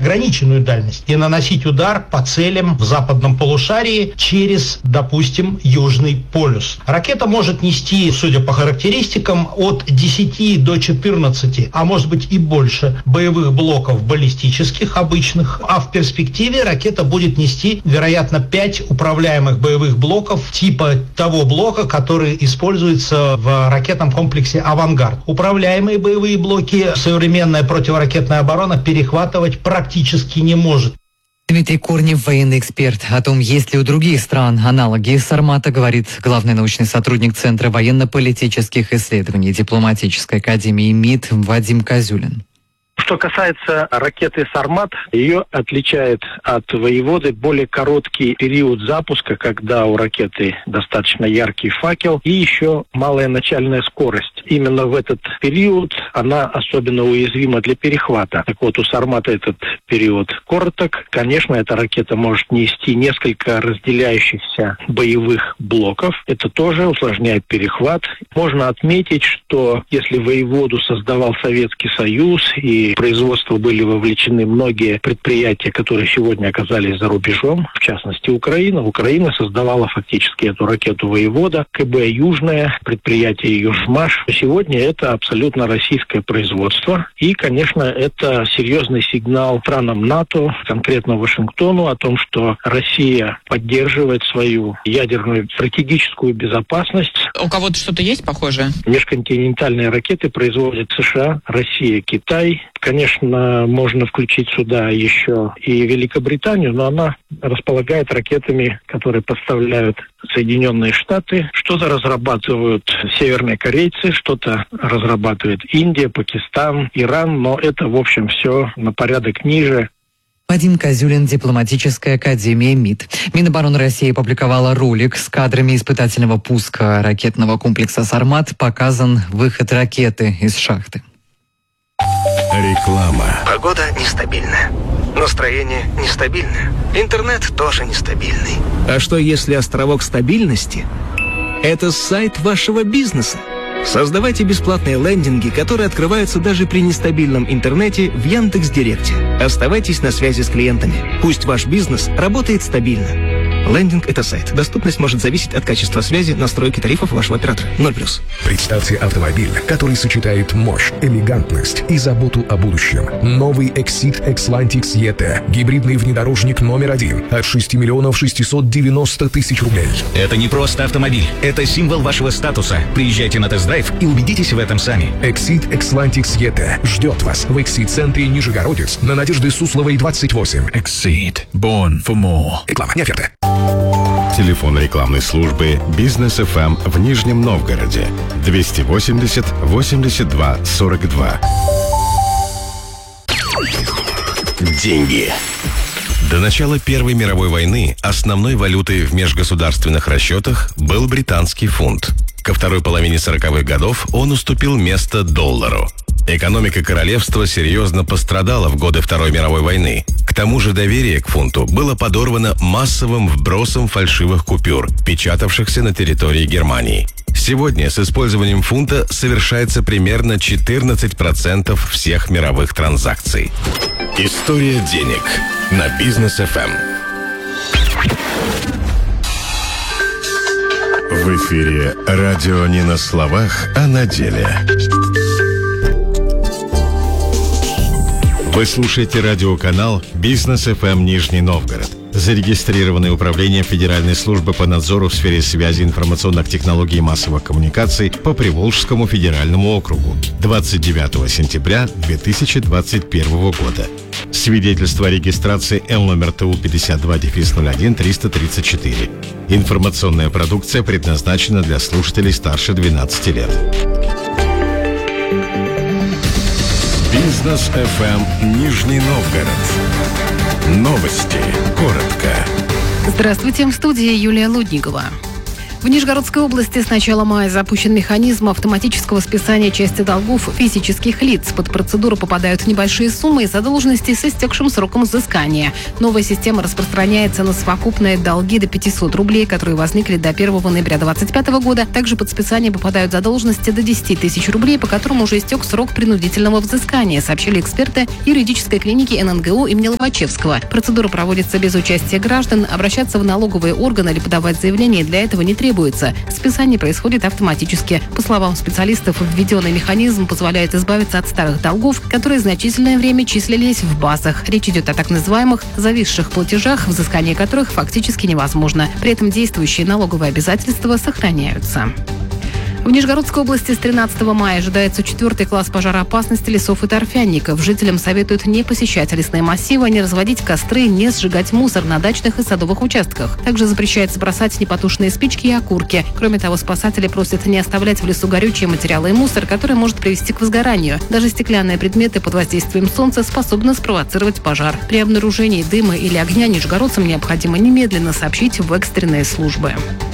ограниченную дальность и наносить удар по целям в западном полушарии через, допустим, Южный полюс. Ракета может нести, судя по характеристикам, от 10 до 14, а может быть и больше, боевых блоков баллистических, обычных, а в перспективе ракета будет нести, вероятно, 5 управляемых боевых блоков типа того блока, который используется в ракетном комплексе «Авангард». Управляемые боевые блоки современная противоракетная оборона перехватывать практически не может. Дмитрий Корнев, военный эксперт. О том, есть ли у других стран аналоги «Сармата», говорит главный научный сотрудник Центра военно-политических исследований Дипломатической академии МИД Вадим Козюлин. Что касается ракеты «Сармат», ее отличает от «Воеводы» более короткий период запуска, когда у ракеты достаточно яркий факел и еще малая начальная скорость. Именно в этот период она особенно уязвима для перехвата. Так вот, у «Сармата» этот период короток. Конечно, эта ракета может нести несколько разделяющихся боевых блоков. Это тоже усложняет перехват. Можно отметить, что если «Воеводу» создавал Советский Союз и производство были вовлечены многие предприятия, которые сегодня оказались за рубежом, в частности Украина. Украина создавала фактически эту ракету «Воевода», КБ «Южное», предприятие «Южмаш». Сегодня это абсолютно российское производство. И, конечно, это серьезный сигнал странам НАТО, конкретно Вашингтону, о том, что Россия поддерживает свою ядерную стратегическую безопасность. У кого-то что-то есть похожее? Межконтинентальные ракеты производят США, Россия, Китай. Конечно, можно включить сюда еще и Великобританию, но она располагает ракетами, которые поставляют Соединенные Штаты. Что-то разрабатывают северные корейцы, что-то разрабатывает Индия, Пакистан, Иран, но это, в общем, все на порядок ниже. Вадим Козюлин, Дипломатическая академия МИД. Минобороны России опубликовала ролик с кадрами испытательного пуска ракетного комплекса «Сармат». Показан выход ракеты из шахты. Реклама. Погода нестабильная. Настроение нестабильное. Интернет тоже нестабильный. А что если островок стабильности – это сайт вашего бизнеса? Создавайте бесплатные лендинги, которые открываются даже при нестабильном интернете в Яндекс.Директе. Оставайтесь на связи с клиентами. Пусть ваш бизнес работает стабильно. Лендинг – это сайт. Доступность может зависеть от качества связи, настройки тарифов вашего оператора. 0+. Представьте автомобиль, который сочетает мощь, элегантность и заботу о будущем. Новый Exit Xlantics ET. Гибридный внедорожник номер 1 от 6 690 000 рублей. Это не просто автомобиль. Это символ вашего статуса. Приезжайте на тест-драйв и убедитесь в этом сами. Exit Xlantics ET ждет вас в Exit-центре Нижегородец на Надежды Сусловой, 28. Exit. Born for more. Реклама не оферта. Телефон рекламной службы «Бизнес ФМ» в Нижнем Новгороде 280 82 42. Деньги. До начала Первой мировой войны основной валютой в межгосударственных расчетах был британский фунт. Ко второй половине 40-х годов он уступил место доллару. Экономика королевства серьезно пострадала в годы Второй мировой войны. К тому же доверие к фунту было подорвано массовым вбросом фальшивых купюр, печатавшихся на территории Германии. Сегодня с использованием фунта совершается примерно 14% всех мировых транзакций. История денег на Бизнес ФМ. В эфире радио не на словах, а на деле. Вы слушаете радиоканал «Бизнес ФМ Нижний Новгород», зарегистрированное управлением Федеральной службы по надзору в сфере связи, информационных технологий и массовых коммуникаций по Приволжскому федеральному округу 29 сентября 2021 года. Свидетельство о регистрации Л номер ТУ 52-01-334. Информационная продукция предназначена для слушателей старше 12 лет. Бизнес ФМ Нижний Новгород. Новости. Коротко. Здравствуйте, в студии Юлия Лудникова. В Нижегородской области с начала мая запущен механизм автоматического списания части долгов физических лиц. Под процедуру попадают небольшие суммы и задолженности с истекшим сроком взыскания. Новая система распространяется на совокупные долги до 500 рублей, которые возникли до 1 ноября 2025 года. Также под списание попадают задолженности до 10 тысяч рублей, по которым уже истек срок принудительного взыскания, сообщили эксперты юридической клиники ННГУ имени Лобачевского. Процедура проводится без участия граждан. Обращаться в налоговые органы или подавать заявление для этого не требуется. Списание происходит автоматически. По словам специалистов, введенный механизм позволяет избавиться от старых долгов, которые значительное время числились в базах. Речь идет о так называемых зависших платежах, взыскание которых фактически невозможно. При этом действующие налоговые обязательства сохраняются. В Нижегородской области с 13 мая ожидается 4-й класс пожароопасности лесов и торфяников. Жителям советуют не посещать лесные массивы, не разводить костры, не сжигать мусор на дачных и садовых участках. Также запрещается бросать непотушенные спички и окурки. Кроме того, спасатели просят не оставлять в лесу горючие материалы и мусор, который может привести к возгоранию. Даже стеклянные предметы под воздействием солнца способны спровоцировать пожар. При обнаружении дыма или огня нижегородцам необходимо немедленно сообщить в экстренные службы.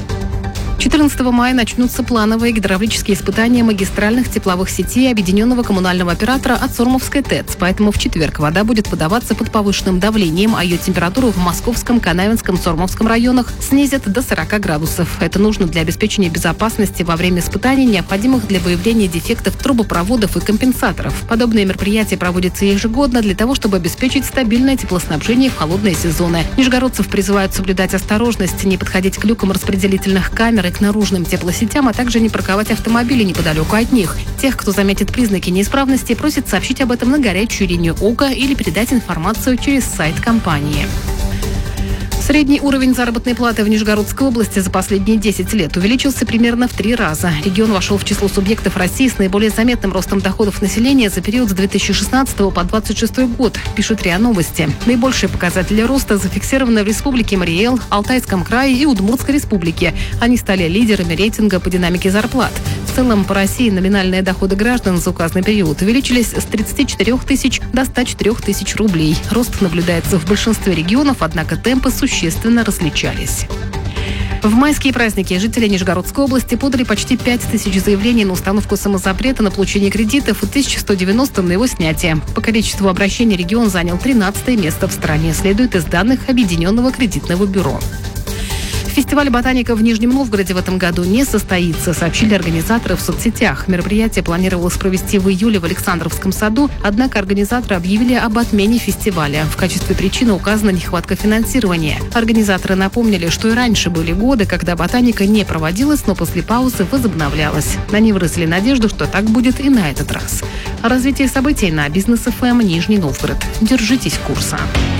14 мая начнутся плановые гидравлические испытания магистральных тепловых сетей объединенного коммунального оператора от Сормовской ТЭЦ. Поэтому в четверг вода будет подаваться под повышенным давлением, а ее температуру в Московском, Канавинском, Сормовском районах снизят до 40 градусов. Это нужно для обеспечения безопасности во время испытаний, необходимых для выявления дефектов трубопроводов и компенсаторов. Подобные мероприятия проводятся ежегодно для того, чтобы обеспечить стабильное теплоснабжение в холодные сезоны. Нижегородцев призывают соблюдать осторожность, не подходить к люкам распределительных камер и к наружным теплосетям, а также не парковать автомобили неподалеку от них. Тех, кто заметит признаки неисправности, просят сообщить об этом на горячую линию ОКО или передать информацию через сайт компании. Средний уровень заработной платы в Нижегородской области за последние 10 лет увеличился примерно в 3 раза. Регион вошел в число субъектов России с наиболее заметным ростом доходов населения за период с 2016 по 2026 год, пишут РИА Новости. Наибольшие показатели роста зафиксированы в Республике Марий-Эл, Алтайском крае и Удмуртской республике. Они стали лидерами рейтинга по динамике зарплат. В целом по России номинальные доходы граждан за указанный период увеличились с 34 тысяч до 104 тысяч рублей. Рост наблюдается в большинстве регионов, однако темпы существенно различались. В майские праздники жители Нижегородской области подали почти 5 тысяч заявлений на установку самозапрета на получение кредитов и 1190 на его снятие. По количеству обращений регион занял 13-е место в стране, следует из данных Объединенного кредитного бюро. Фестиваль ботаника в Нижнем Новгороде в этом году не состоится, сообщили организаторы в соцсетях. Мероприятие планировалось провести в июле в Александровском саду, однако организаторы объявили об отмене фестиваля. В качестве причины указана нехватка финансирования. Организаторы напомнили, что и раньше были годы, когда ботаника не проводилась, но после паузы возобновлялась. Они выразили надежду, что так будет и на этот раз. О развитии событий на Бизнес ФМ Нижний Новгород. Держитесь курса.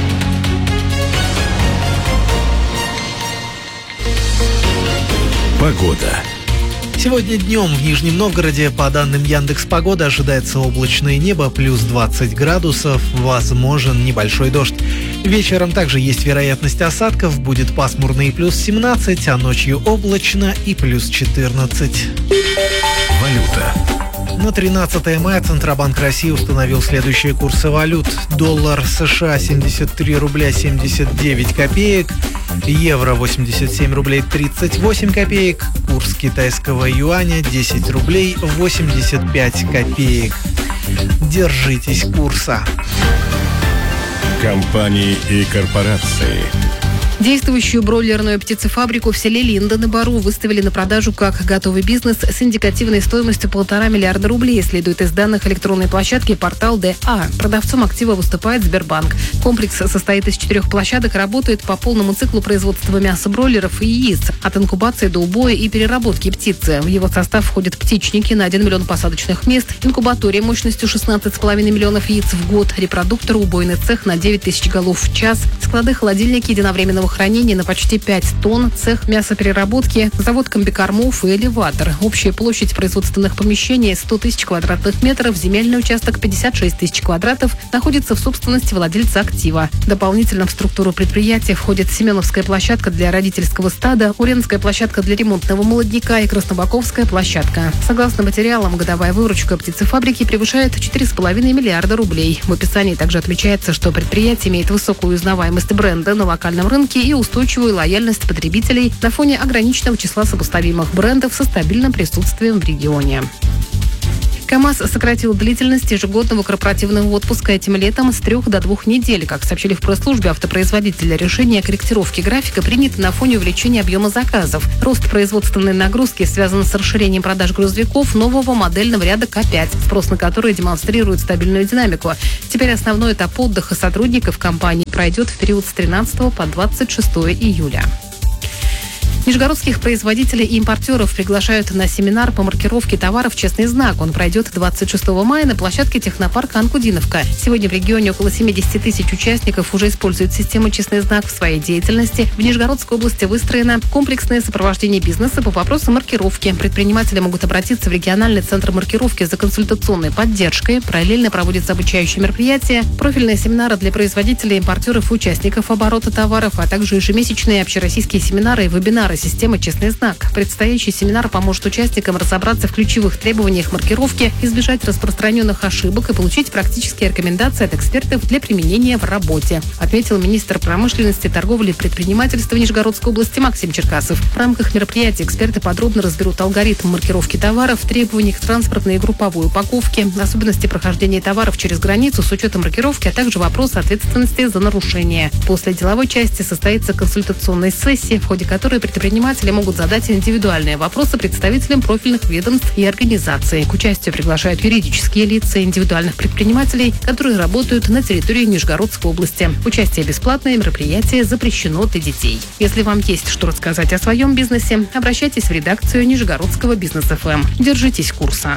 Погода. Сегодня днем в Нижнем Новгороде, по данным Яндекс.Погода, ожидается облачное небо, плюс 20 градусов, возможен небольшой дождь. Вечером также есть вероятность осадков, будет пасмурно и плюс 17, а ночью облачно и плюс 14. Валюта. На 13 мая Центробанк России установил следующие курсы валют. Доллар США 73 рубля 79 копеек, евро 87 рублей 38 копеек, курс китайского юаня 10 рублей 85 копеек. Держитесь курса. Компании и корпорации. Действующую бройлерную птицефабрику в селе Линда на Бару выставили на продажу как готовый бизнес с индикативной стоимостью 1,5 миллиарда рублей, следует из данных электронной площадки портал ДА. Продавцом актива выступает Сбербанк. Комплекс состоит из 4 площадок, работает по полному циклу производства мяса бройлеров и яиц, от инкубации до убоя и переработки птицы. В его состав входят птичники на 1 миллион посадочных мест, инкубатория мощностью 16,5 миллионов яиц в год, репродуктор, убойный цех на 9 тысяч голов в час, склады-холодильники единовременного хранения на почти 5 тонн, цех мясопереработки, завод комбикормов и элеватор. Общая площадь производственных помещений 100 тысяч квадратных метров, земельный участок 56 тысяч квадратов находится в собственности владельца актива. Дополнительно в структуру предприятия входит Семеновская площадка для родительского стада, Уренская площадка для ремонтного молодняка и Краснобаковская площадка. Согласно материалам, годовая выручка птицефабрики превышает 4,5 миллиарда рублей. В описании также отмечается, что предприятие имеет высокую узнаваемость узнаваемость бренда на локальном рынке и устойчивую лояльность потребителей на фоне ограниченного числа сопоставимых брендов со стабильным присутствием в регионе. КАМАЗ сократил длительность ежегодного корпоративного отпуска этим летом с 3 до 2 недель. Как сообщили в пресс-службе автопроизводителя, решение о корректировке графика принято на фоне увеличения объема заказов. Рост производственной нагрузки связан с расширением продаж грузовиков нового модельного ряда К5, спрос на который демонстрирует стабильную динамику. Теперь основной этап отдыха сотрудников компании пройдет в период с 13 по 26 июля. Нижегородских производителей и импортеров приглашают на семинар по маркировке товаров «Честный знак». Он пройдет 26 мая на площадке технопарка «Анкудиновка». Сегодня в регионе около 70 тысяч участников уже используют систему «Честный знак» в своей деятельности. В Нижегородской области выстроено комплексное сопровождение бизнеса по вопросам маркировки. Предприниматели могут обратиться в региональный центр маркировки за консультационной поддержкой. Параллельно проводятся обучающие мероприятия, профильные семинары для производителей, импортеров и участников оборота товаров, а также ежемесячные общероссийские семинары и вебинары системы «Честный знак». Предстоящий семинар поможет участникам разобраться в ключевых требованиях маркировки, избежать распространенных ошибок и получить практические рекомендации от экспертов для применения в работе, отметил министр промышленности, торговли и предпринимательства Нижегородской области Максим Черкасов. В рамках мероприятия эксперты подробно разберут алгоритм маркировки товаров, требования к транспортной и групповой упаковке, особенности прохождения товаров через границу с учетом маркировки, а также вопрос ответственности за нарушение. После деловой части состоится консультационная сессия, в ходе которой предприниматели могут задать индивидуальные вопросы представителям профильных ведомств и организаций. К участию приглашают юридические лица индивидуальных предпринимателей, которые работают на территории Нижегородской области. Участие бесплатное, мероприятие запрещено для детей. Если вам есть что рассказать о своем бизнесе, обращайтесь в редакцию Нижегородского бизнес-ФМ. Держитесь курса.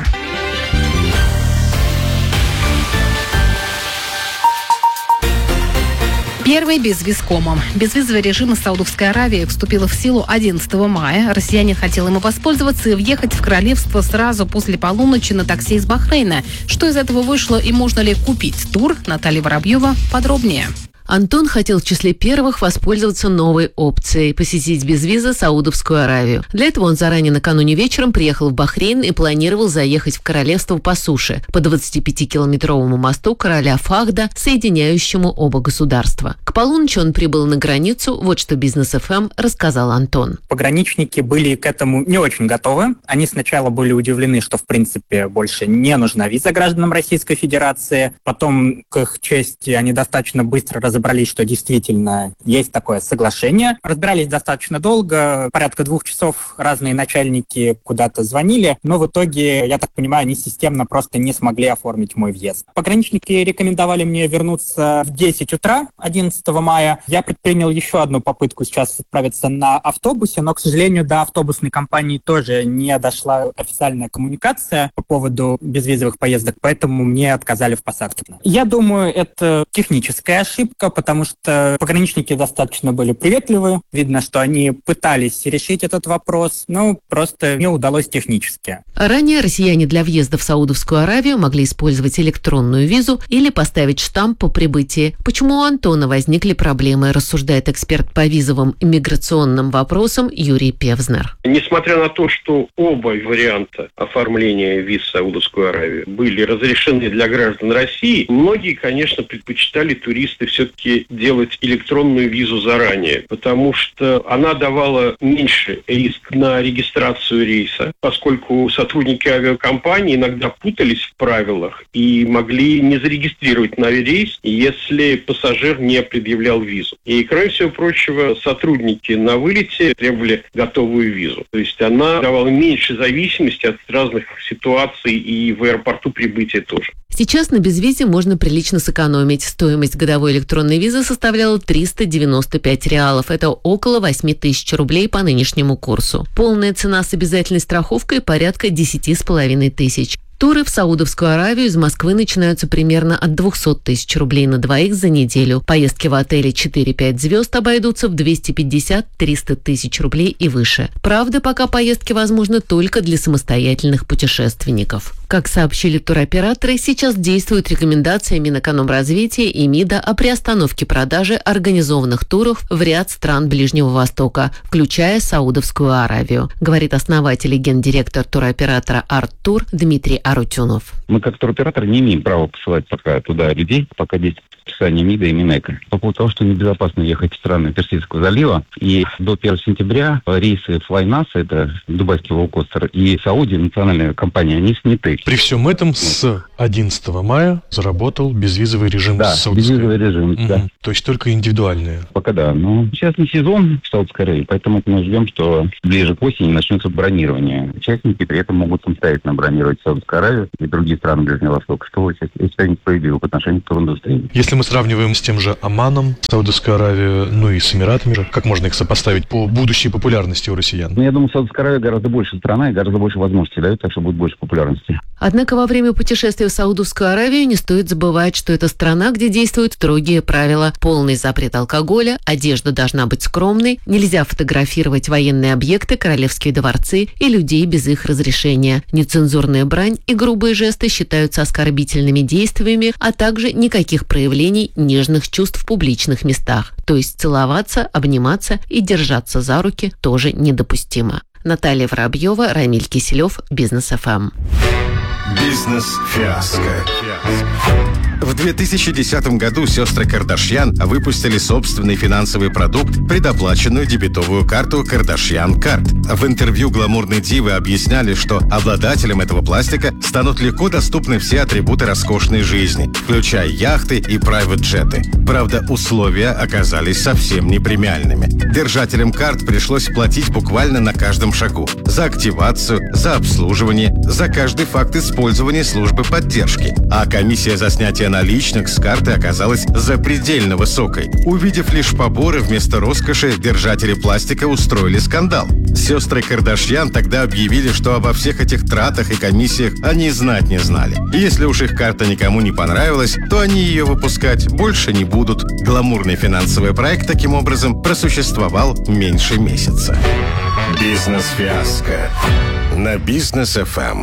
Первый безвизкомом. Безвизовый режим из Саудовской Аравии вступил в силу 11 мая. Россиянин хотел ему воспользоваться и въехать в королевство сразу после полуночи на такси из Бахрейна. Что из этого вышло и можно ли купить тур? Наталья Воробьева подробнее. Антон хотел в числе первых воспользоваться новой опцией – посетить без визы Саудовскую Аравию. Для этого он заранее накануне вечером приехал в Бахрейн и планировал заехать в королевство по суше, по 25-километровому мосту короля Фахда, соединяющему оба государства. К полуночи он прибыл на границу, вот что Бизнес ФМ рассказал Антон. Пограничники были к этому не очень готовы. Они сначала были удивлены, что в принципе больше не нужна виза гражданам Российской Федерации. Потом, к их чести, они достаточно быстро разобрались, что действительно есть такое соглашение. Разбирались достаточно долго, порядка 2 часов разные начальники куда-то звонили, но в итоге, я так понимаю, они системно просто не смогли оформить мой въезд. Пограничники рекомендовали мне вернуться в 10 утра 11 мая. Я предпринял еще одну попытку сейчас отправиться на автобусе, но, к сожалению, до автобусной компании тоже не дошла официальная коммуникация по поводу безвизовых поездок, поэтому мне отказали в посадке. Я думаю, это техническая ошибка, потому что пограничники достаточно были приветливы. Видно, что они пытались решить этот вопрос, но просто не удалось технически. Ранее россияне для въезда в Саудовскую Аравию могли использовать электронную визу или поставить штамп по прибытии. Почему у Антона возникли проблемы, рассуждает эксперт по визовым и миграционным вопросам Юрий Певзнер. Несмотря на то, что оба варианта оформления виз в Саудовскую Аравию были разрешены для граждан России, многие, конечно, предпочитали туристы все-таки делать электронную визу заранее, потому что она давала меньше риск на регистрацию рейса, поскольку сотрудники авиакомпании иногда путались в правилах и могли не зарегистрировать на рейс, если пассажир не предъявлял визу. И, кроме всего прочего, сотрудники на вылете требовали готовую визу. То есть она давала меньше зависимости от разных ситуаций и в аэропорту прибытия тоже. Сейчас на безвизе можно прилично сэкономить. Стоимость годовой электронной визы составляла 395 реалов. Это около 8 тысяч рублей по нынешнему курсу. Полная цена с обязательной страховкой порядка 10,5 тысяч. Туры в Саудовскую Аравию из Москвы начинаются примерно от 200 тысяч рублей на двоих за неделю. Поездки в отеле 4-5 звезд обойдутся в 250-300 тысяч рублей и выше. Правда, пока поездки возможны только для самостоятельных путешественников. Как сообщили туроператоры, сейчас действуют рекомендации Минэкономразвития и МИДа о приостановке продажи организованных туров в ряд стран Ближнего Востока, включая Саудовскую Аравию, говорит основатель и гендиректор туроператора «Арт-Тур» Дмитрий Арутюнов. Мы как туроператор не имеем права посылать пока туда людей, пока действует расписание МИДа и Минэко. По поводу того, что небезопасно ехать в страны Персидского залива, и до 1 сентября рейсы Flynas, это дубайский лоукостер, и Сауди, национальная компания, они сняты. При всем этом с 11 мая заработал безвизовый режим с Саудовской Аравией. Безвизовый режим, да. То есть только индивидуальные. Пока да. Но сейчас не сезон в Саудовской Аравии, поэтому мы ждем, что ближе к осени начнется бронирование. Участники при этом могут самостоятельно бронировать Саудовскую Аравию и другие страны Ближнего Востока, что я считаю несправедливо по отношению к туриндустрии. Если мы сравниваем с тем же Оманом, Саудовскую Аравию, ну и с Эмиратами же, как можно их сопоставить по будущей популярности у россиян? Ну, я думаю, Саудовская Аравия гораздо больше страна и гораздо больше возможностей дает, так что будет больше популярности. Однако во время путешествия в Саудовскую Аравию не стоит забывать, что это страна, где действуют строгие правила. Полный запрет алкоголя, одежда должна быть скромной, нельзя фотографировать военные объекты, королевские дворцы и людей без их разрешения. Нецензурная брань и грубые жесты считаются оскорбительными действиями, а также никаких проявлений нежных чувств в публичных местах. То есть целоваться, обниматься и держаться за руки тоже недопустимо. Наталья Воробьева, Рамиль Киселев, Бизнес ФМ. Бизнес-фиаско. В 2010 году сестры Кардашьян выпустили собственный финансовый продукт, предоплаченную дебетовую карту Kardashian Card. В интервью гламурной дивы объясняли, что обладателям этого пластика станут легко доступны все атрибуты роскошной жизни, включая яхты и прайвет-джеты. Правда, условия оказались совсем не премиальными. Держателям карт пришлось платить буквально на каждом шагу. За активацию, за обслуживание, за каждый факт использования службы поддержки. А комиссия за снятие наличных с карты оказалась запредельно высокой. Увидев лишь поборы вместо роскоши, держатели пластика устроили скандал. Сестры Кардашьян тогда объявили, что обо всех этих тратах и комиссиях они знать не знали. И если уж их карта никому не понравилась, то они ее выпускать больше не будут. Гламурный финансовый проект таким образом просуществовал меньше месяца. Бизнес-фиаско на Бизнес ФМ.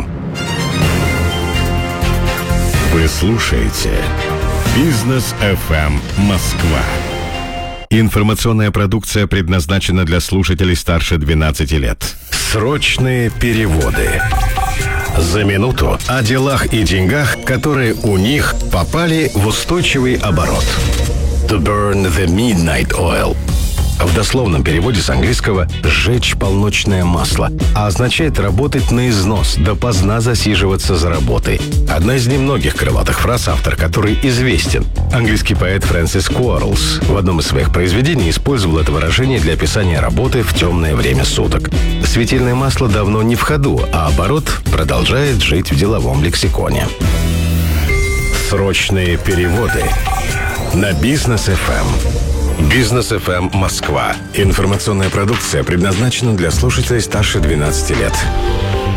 Вы слушаете Бизнес ФМ Москва. Информационная продукция предназначена для слушателей старше 12 лет. Срочные переводы. За минуту о делах и деньгах, которые у них попали в устойчивый оборот. To burn the midnight oil. В дословном переводе с английского «сжечь полночное масло», а означает работать на износ, допоздна засиживаться за работой. Одна из немногих крылатых фраз, автор которой известен. Английский поэт Фрэнсис Куорлс в одном из своих произведений использовал это выражение для описания работы в темное время суток. Светильное масло давно не в ходу, а оборот продолжает жить в деловом лексиконе. Срочные переводы на Бизнес ФМ. Бизнес ФМ Москва. Информационная продукция предназначена для слушателей старше 12 лет.